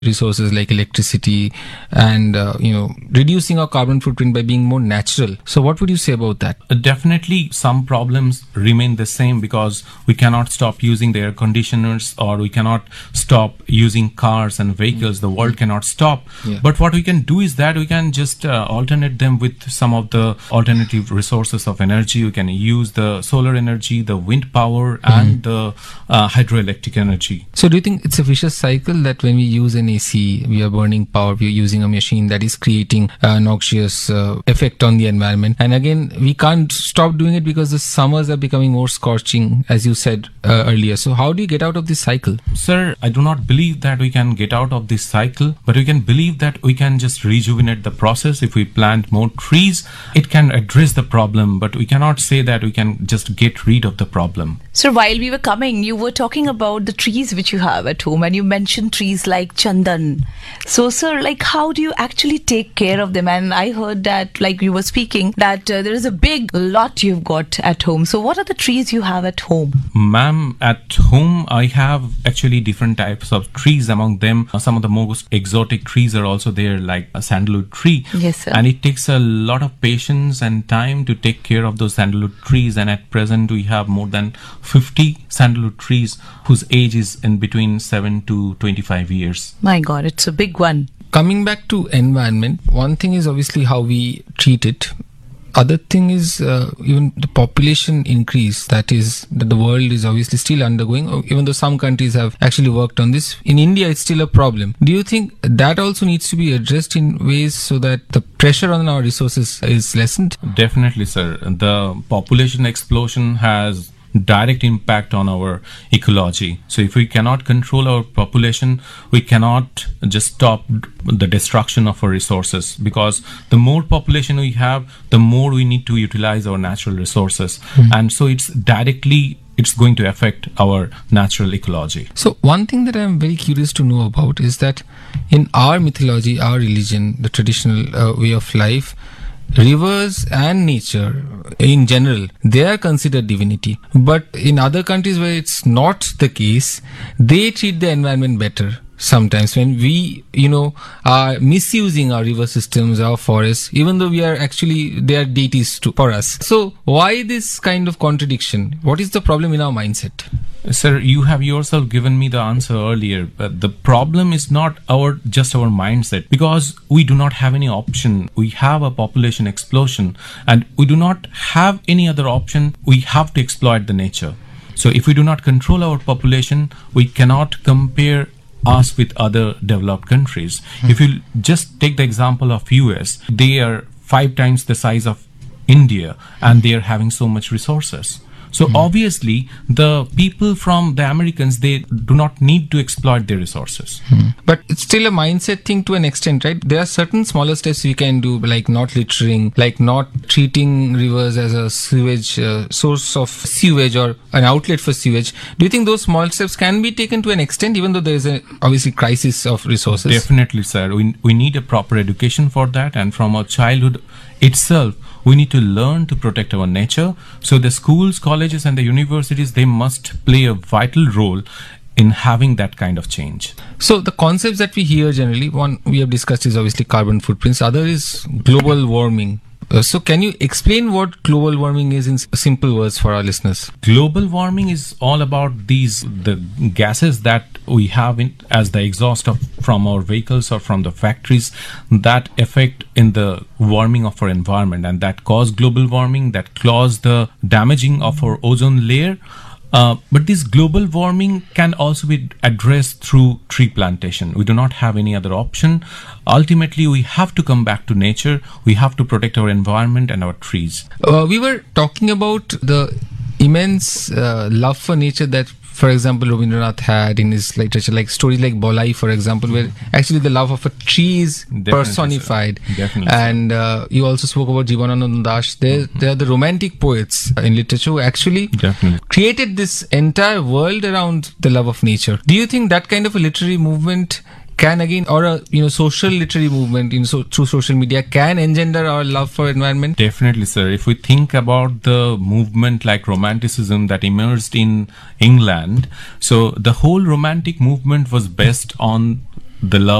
resources like electricity and, reducing our carbon footprint by being more natural. So what would you say about that? Definitely some problems remain the same because we cannot stop using the air conditioners or we cannot stop using cars and vehicles. The world cannot stop. Yeah. But what we can do is that we can just alternate them with some of the alternative resources of energy. We can use the solar energy, the wind power and the hydroelectric energy. So do you think it's a vicious cycle that when we use an AC, we are burning power, we are using a machine that is creating a noxious effect on the environment? And again, we can't stop doing it because the summers are becoming more scorching, as you said earlier. So how do you get out of this cycle? Sir, I do not believe that we can get out of this cycle, but we can believe that we can just rejuvenate the process. If we plant more trees, it can address the problem, but we cannot say that we can just get rid of the problem. So while we were coming, you were talking about the trees which you have at home, and you mentioned trees like chandan. So, sir, how do you actually take care of them? And I heard that, you were speaking, that there is a big lot you've got at home. So what are the trees you have at home? Ma'am, at home I have actually different types of trees. Among them, some of the most exotic trees are also there, like a sandalwood tree. Yes, sir. And it takes a lot of patience and time to take care of those sandalwood trees. And at present, we have more than 50 sandalwood trees whose age is in between 7 to 25 years. My God, it's a big one. Coming back to environment, one thing is obviously how we treat it. Other thing is even the population increase that the world is obviously still undergoing, even though some countries have actually worked on this. In India, it's still a problem. Do you think that also needs to be addressed in ways so that the pressure on our resources is lessened? Definitely, sir. The population explosion has direct impact on our ecology. So if we cannot control our population, we cannot just stop the destruction of our resources, because the more population we have, the more we need to utilize our natural resources. And so it's going to affect our natural ecology. So one thing that I'm very curious to know about is that in our mythology, our religion, the traditional way of life, rivers and nature in general, they are considered divinity. But in other countries where it's not the case, they treat the environment better. Sometimes when we, are misusing our river systems, our forests, even though they are deities for us. So why this kind of contradiction? What is the problem in our mindset? Sir, you have yourself given me the answer earlier. The problem is not just our mindset, because we do not have any option. We have a population explosion and we do not have any other option. We have to exploit the nature. So if we do not control our population, we cannot compare us with other developed countries. If you just take the example of US, they are 5 times the size of India and they are having so much resources. So obviously, the people from the Americans, they do not need to exploit their resources. But it's still a mindset thing to an extent, right? There are certain smaller steps we can do, like not littering, like not treating rivers as a sewage source of sewage or an outlet for sewage. Do you think those small steps can be taken to an extent, even though there is a obviously crisis of resources? Definitely, sir. We need a proper education for that, and from our childhood itself, we need to learn to protect our nature. So the schools, colleges and the universities, they must play a vital role in having that kind of change. So the concepts that we hear generally, one we have discussed is obviously carbon footprints, other is global warming. So can you explain what global warming is in simple words for our listeners? Global warming is all about the gases that we have as the exhaust from our vehicles or from the factories that affect in the warming of our environment, and that cause global warming, that cause the damaging of our ozone layer. But this global warming can also be addressed through tree plantation. We do not have any other option. Ultimately, we have to come back to nature. We have to protect our environment and our trees. We were talking about the immense love for nature that, for example, Rabindranath had in his literature, like stories like Bolai, for example, where actually the love of a tree is personified. Definitely. And you also spoke about Jivananand Das. They are the romantic poets in literature who actually created this entire world around the love of nature. Do you think that kind of a literary movement can again, or a social literary movement through social media can engender our love for environment? Definitely, sir. If we think about the movement like Romanticism that emerged in England, so the whole romantic movement was based on the love